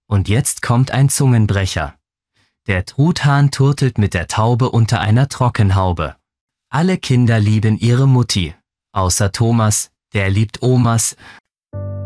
Und jetzt kommt ein Zungenbrecher. Der Truthahn turtelt mit der Taube unter einer Trockenhaube. Alle Kinder lieben ihre Mutti. Außer Thomas, der liebt Omas.